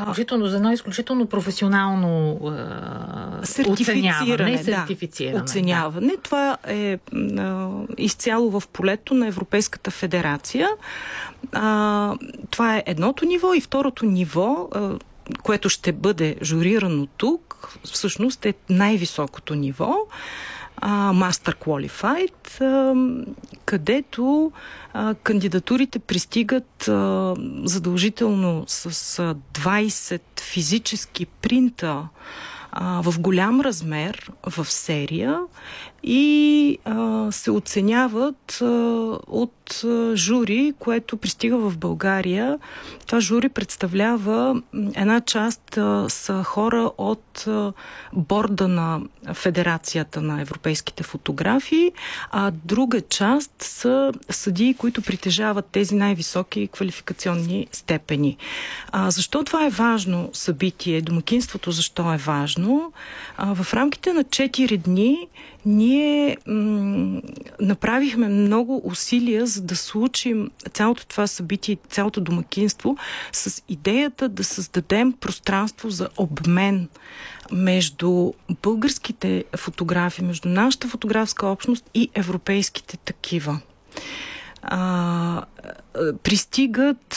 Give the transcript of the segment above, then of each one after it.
за едно изключително професионално оценяване. Да. Това е изцяло в полето на Европейската федерация. Това е едното ниво и второто ниво, което ще бъде журирано тук, всъщност е най-високото ниво, Master Qualified, където кандидатурите пристигат задължително с 20 физически принта в голям размер, в серия и се оценяват от жури, което пристига в България. Това жури представлява една част са хора от борда на Федерацията на европейските фотографии, а друга част са съдии, които притежават тези най-високи квалификационни степени. Защо това е важно събитие? Домакинството защо е важно? В рамките на 4 дни ние направихме много усилия, за да случим цялото това събитие, цялото домакинство с идеята да създадем пространство за обмен между българските фотографи, между нашата фотографска общност и европейските такива. Пристигат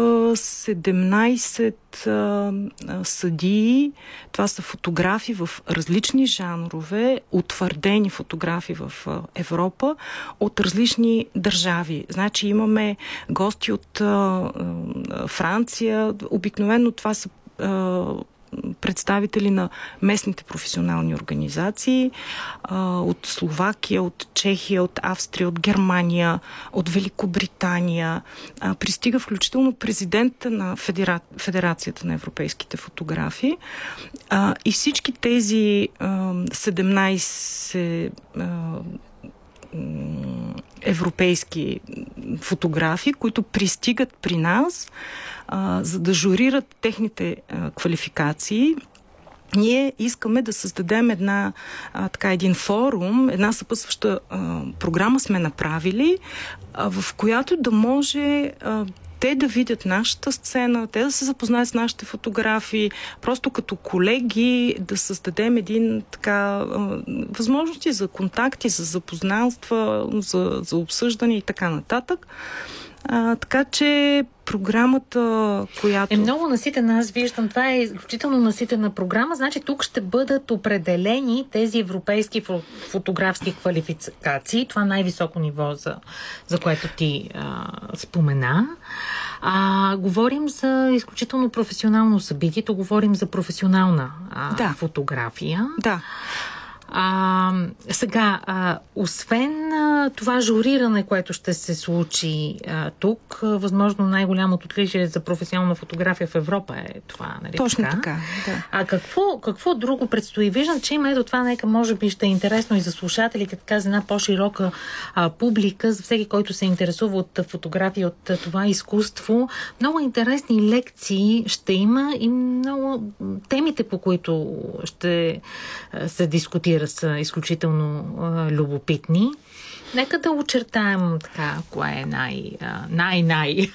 17 съдии. Това са фотографи в различни жанрове, утвърдени фотографи в Европа от различни държави. Значи имаме гости от Франция. Обикновено това са представители на местните професионални организации от Словакия, от Чехия, от Австрия, от Германия, от Великобритания. Пристига включително президента на Федерацията на европейските фотографи. И всички тези 17 европейски фотографи, които пристигат при нас, за да журират техните квалификации, ние искаме да създадем един форум, една съпътстваща програма сме направили, в която да може те да видят нашата сцена, те да се запознаят с нашите фотографии, просто като колеги да създадем възможности за контакти, за запознанства, за обсъждане и така нататък. Така че програмата, която е много наситена, аз виждам, това е изключително наситена програма, значи тук ще бъдат определени тези европейски фотографски квалификации, това най-високо ниво, за което ти спомена. Говорим за изключително професионално събитие, то говорим за професионална фотография. Да. Сега, освен това журиране, което ще се случи тук, възможно най-голямото отличие за професионална фотография в Европа е това, нали? Точно така, да. Какво друго предстои? Виждам, че има това, нека може би ще е интересно и за слушателите, така за една по-широка публика, за всеки, който се интересува от фотография, от това изкуство. Много интересни лекции ще има и много темите, по които ще се дискутира, са изключително любопитни. Нека да очертаем кое е най-най.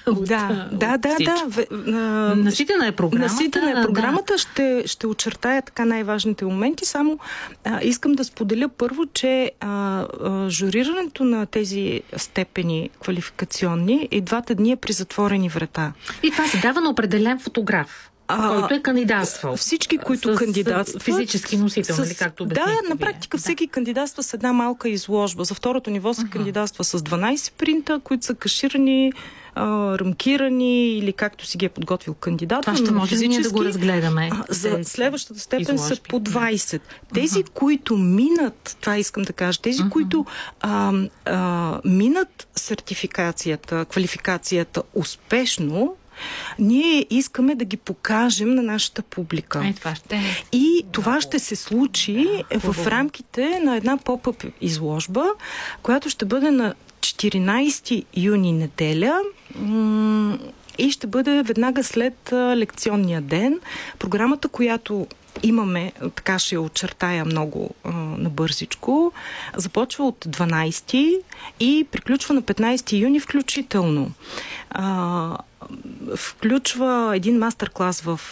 Наситена е програмата. Наситена е програмата. Ще очертая най-важните моменти. Само искам да споделя първо, че журирането на тези степени квалификационни и 2 дни е при затворени врата. И това се дава на определен фотограф, който е кандидатствал. Всички, които кандидатстват. Физически носител, нали, както обяснихте. Да, на практика всеки кандидатства с една малка изложба. За второто ниво се кандидатства с 12 принта, които са каширани, рамкирани или както си ги е подготвил кандидат. Това ще може ние да го разгледаме. За следващата степен са по 20. Тези, които минат, това искам да кажа, тези, които минат сертификацията, квалификацията успешно, ние искаме да ги покажем на нашата публика. Това ще се случи в рамките на една поп-ъп изложба, която ще бъде на 14 юни неделя и ще бъде веднага след лекционния ден. Програмата, която имаме, така ще я очертая много набързичко, започва от 12 и приключва на 15 юни включително. Включва един мастер-клас в